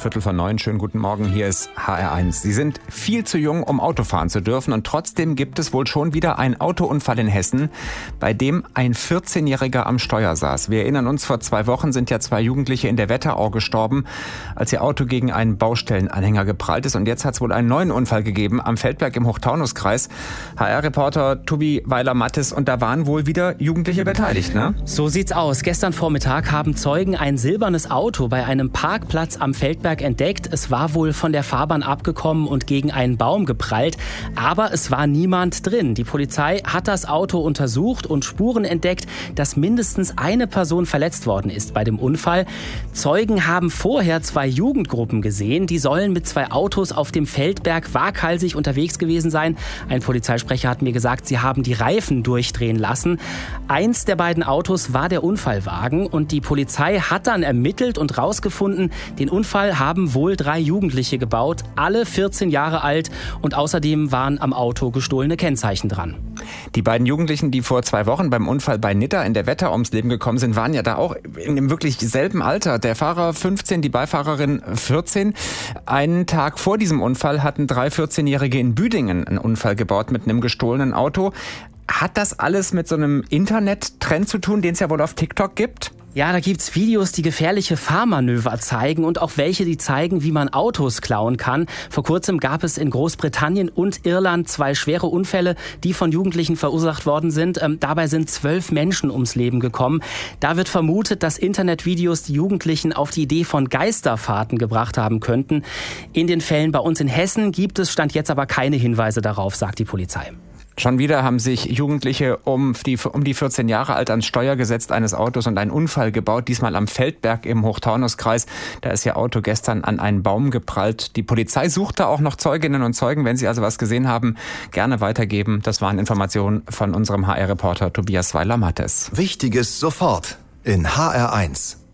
8:15. Schönen guten Morgen, hier ist HR1. Sie sind viel zu jung, um Auto fahren zu dürfen und trotzdem gibt es wohl schon wieder einen Autounfall in Hessen, bei dem ein 14-Jähriger am Steuer saß. Wir erinnern uns, vor 2 Wochen sind ja 2 Jugendliche in der Wetterau gestorben, als ihr Auto gegen einen Baustellenanhänger geprallt ist. Und jetzt hat es wohl einen neuen Unfall gegeben am Feldberg im Hochtaunuskreis. HR-Reporter Tobi Weiler-Mattes, und da waren wohl wieder Jugendliche beteiligt, ne? So sieht's aus. Gestern Vormittag haben Zeugen ein silbernes Auto bei einem Parkplatz am Feldberg entdeckt. Es war wohl von der Fahrbahn abgekommen und gegen einen Baum geprallt. Aber es war niemand drin. Die Polizei hat das Auto untersucht und Spuren entdeckt, dass mindestens eine Person verletzt worden ist bei dem Unfall. Zeugen haben vorher 2 Jugendgruppen gesehen. Die sollen mit 2 Autos auf dem Feldberg waghalsig unterwegs gewesen sein. Ein Polizeisprecher hat mir gesagt, sie haben die Reifen durchdrehen lassen. Eins der beiden Autos war der Unfallwagen und die Polizei hat dann ermittelt und rausgefunden, den Unfall haben wohl 3 Jugendliche gebaut, alle 14 Jahre alt, und außerdem waren am Auto gestohlene Kennzeichen dran. Die beiden Jugendlichen, die vor 2 Wochen beim Unfall bei Nidda in der Wetterau ums Leben gekommen sind, waren ja da auch in dem wirklich selben Alter. Der Fahrer 15, die Beifahrerin 14. Einen Tag vor diesem Unfall hatten 3 14-Jährige in Büdingen einen Unfall gebaut mit einem gestohlenen Auto. Hat das alles mit so einem Internet-Trend zu tun, den es ja wohl auf TikTok gibt? Ja, da gibt's Videos, die gefährliche Fahrmanöver zeigen und auch welche, die zeigen, wie man Autos klauen kann. Vor kurzem gab es in Großbritannien und Irland 2 schwere Unfälle, die von Jugendlichen verursacht worden sind. Dabei sind 12 Menschen ums Leben gekommen. Da wird vermutet, dass Internetvideos die Jugendlichen auf die Idee von Geisterfahrten gebracht haben könnten. In den Fällen bei uns in Hessen gibt es Stand jetzt aber keine Hinweise darauf, sagt die Polizei. Schon wieder haben sich Jugendliche um die 14 Jahre alt ans Steuer gesetzt eines Autos und einen Unfall gebaut, diesmal am Feldberg im Hochtaunuskreis. Da ist ihr Auto gestern an einen Baum geprallt. Die Polizei sucht da auch noch Zeuginnen und Zeugen. Wenn Sie also was gesehen haben, gerne weitergeben. Das waren Informationen von unserem HR-Reporter Tobias Weiler-Mattes. Wichtiges sofort in HR1.